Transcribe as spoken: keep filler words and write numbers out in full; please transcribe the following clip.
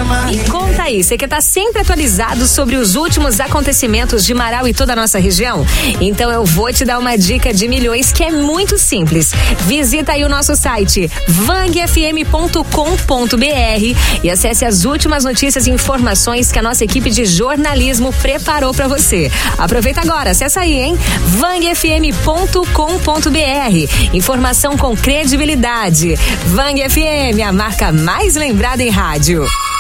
chama. E conta aí, você quer estar sempre atualizado sobre os últimos acontecimentos de Marau e toda a nossa região? Então eu vou te dar uma dica de milhões que é muito simples. Visita aí o nosso site vang f m ponto com ponto b r e acesse as últimas notícias e informações que a nossa equipe de jornalismo preparou para você. Aproveita agora, acessa aí, hein? vang f m ponto com ponto b r. Informação com credibilidade. Vang F M, a marca mais lembrada em rádio.